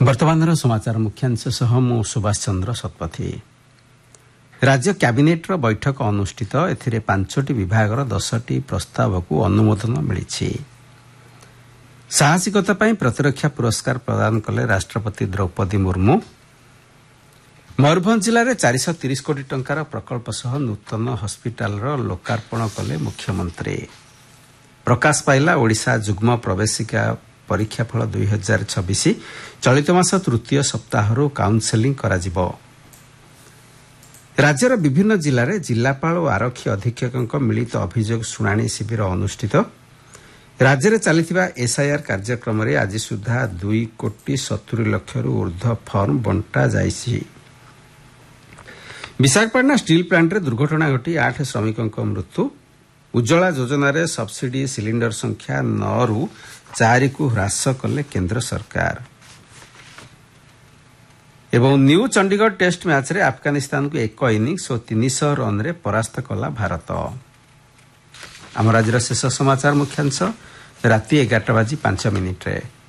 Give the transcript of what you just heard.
वर्तमान समाचार मुख्यांश सह मु सुभाष चंद्र शतपथी। राज्य क्याबिनेट बैठक अनुष्ठित एथिरे 5टी विभागर 10टी प्रस्ताव को अनुमोदन मिली। साहसिकता पर प्रतिरक्षा पुरस्कार प्रदान कले राष्ट्रपति द्रौपदी मुर्मू। मयूरभंज जिले में 430 कोटी टंकार प्रकल्प सह नूतन हस्पिटाल लोकार्पण कले मुख्यमंत्री। प्रकाश पाइला ओडिशा जुग्म प्रवेशिका परीक्षाफल 2026 चलित मास तृतीय सप्ताह काउंसेलिंग कराजिबो। राज्यर विभिन्न जिले में जिलापाल और आरक्षी अधीक्षक मिलित अभियोग शुणाणी शिविर अनुष्ठित। राज्य में चलता एसआईआर कार्यक्रम में आज सुधा 2,70,00,000 ऊर्ध्व फर्म बंटा जाइछि। विशाखापट्टनम स्टील प्लांट में दुर्घटना घटी 8 श्रमिकों मृत्यु। उज्ज्वला योजन सब्सिडी सिलिंडर संख्या 9 ରୁ 4 को ह्रास कले केंद्र सरकार। एवं न्यू चंडीगढ़ टेस्ट मैच रे अफगानिस्तान को 1 इनिंग्स और 300 रन रे परास्त कला भारत। आम राज्यर शेष समाचार मुख्यांश राति 11:05 रे।